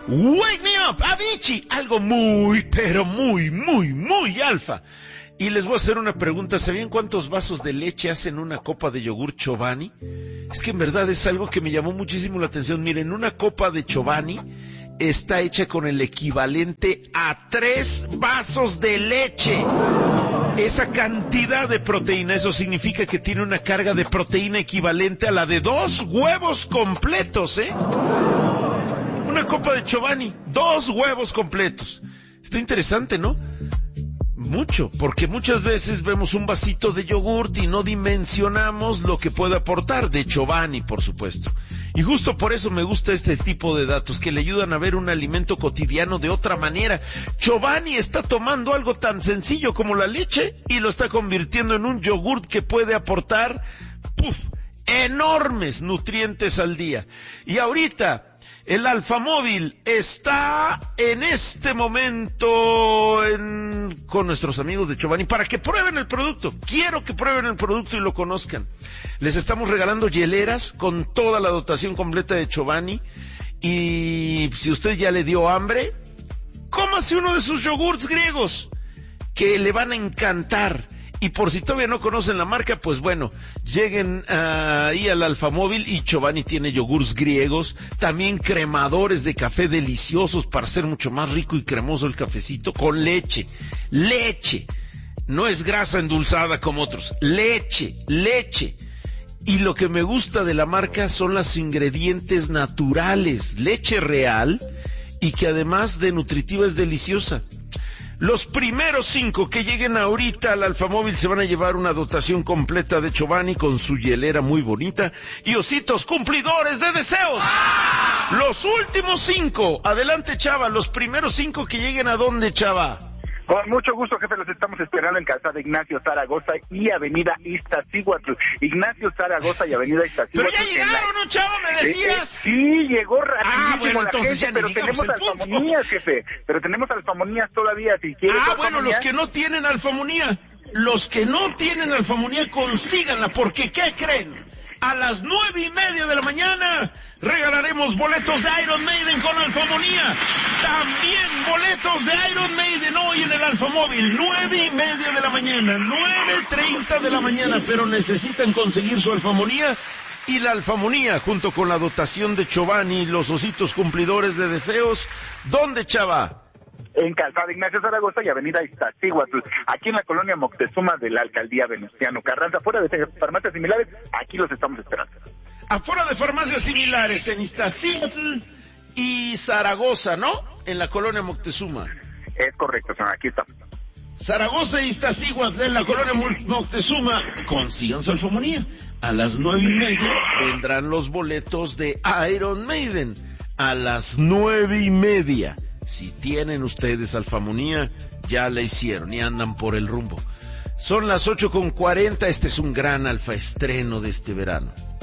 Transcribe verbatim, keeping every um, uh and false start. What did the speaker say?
Wake Me Up, Avicii, algo muy, pero muy, muy, muy alfa. Y les voy a hacer una pregunta, ¿sabían cuántos vasos de leche hacen una copa de yogur Chobani? Es que en verdad es algo que me llamó muchísimo la atención. Miren, una copa de Chobani está hecha con el equivalente a tres vasos de leche. Esa cantidad de proteína, eso significa que tiene una carga de proteína equivalente a la de dos huevos completos, ¿eh? Una copa de Chobani, dos huevos completos. Está interesante, ¿no? Mucho, porque muchas veces vemos un vasito de yogurt y no dimensionamos lo que puede aportar, de Chobani, por supuesto. Y justo por eso me gusta este tipo de datos, que le ayudan a ver un alimento cotidiano de otra manera. Chobani está tomando algo tan sencillo como la leche y lo está convirtiendo en un yogurt que puede aportar, ¡puf!, enormes nutrientes al día. Y ahorita, el Alfamóvil está en este momento en, con nuestros amigos de Chobani para que prueben el producto. Quiero que prueben el producto y lo conozcan. Les estamos regalando hieleras con toda la dotación completa de Chobani. Y si usted ya le dio hambre, cómase uno de sus yogurts griegos que le van a encantar. Y por si todavía no conocen la marca, pues bueno, lleguen uh, ahí al Alfamóvil y Chobani tiene yogurts griegos, también cremadores de café deliciosos para hacer mucho más rico y cremoso el cafecito, con leche, leche, no es grasa endulzada como otros, leche, leche. Y lo que me gusta de la marca son los ingredientes naturales, leche real y que además de nutritiva es deliciosa. Los primeros cinco que lleguen ahorita al Alfamóvil se van a llevar una dotación completa de Chobani con su hielera muy bonita y ositos cumplidores de deseos. Los últimos cinco, adelante Chava, los primeros cinco que lleguen a dónde, Chava. Con mucho gusto, jefe, los estamos esperando en Calzada Ignacio Zaragoza y Avenida Iztaccíhuatl. Ignacio Zaragoza y Avenida Iztaccíhuatl. Pero ya llegaron, ¿no, Chava? ¿Me decías? Eh, eh, sí, llegó rapidísimo ah, bueno, la entonces gente, pero tenemos alfamonías, jefe. Pero tenemos alfamonías todavía, si quieres. Ah, bueno, los que no tienen alfamonía. Los que no tienen alfamonía, consíganla, porque ¿qué creen? A las nueve y media de la mañana regalaremos boletos de Iron Maiden con alfamonía. También boletos de Iron Maiden hoy en el Alfamóvil. Nueve y media de la mañana, nueve treinta de la mañana, pero necesitan conseguir su alfamonía. Y la alfamonía, junto con la dotación de Chobani, los ositos cumplidores de deseos. ¿Dónde, Chava? En Calzada Ignacio Zaragoza y Avenida Iztaccíhuatl, aquí en la colonia Moctezuma de la alcaldía Venustiano Carranza, fuera de farmacias similares, aquí los estamos esperando. Afuera de farmacias similares, en Iztaccíhuatl y Zaragoza, ¿no? En la colonia Moctezuma. Es correcto, señor, aquí estamos. Zaragoza y Iztaccíhuatl en la colonia Moctezuma, consigan su alfamonía. A las nueve y media vendrán los boletos de Iron Maiden. A las nueve y media. Si tienen ustedes alfamonía, ya la hicieron y andan por el rumbo. Son las ocho con cuarenta, este es un gran alfa estreno de este verano.